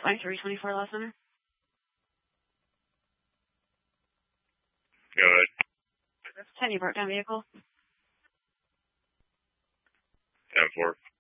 2324 Lost Center. Go ahead. 10, you broke down vehicle. 10-4.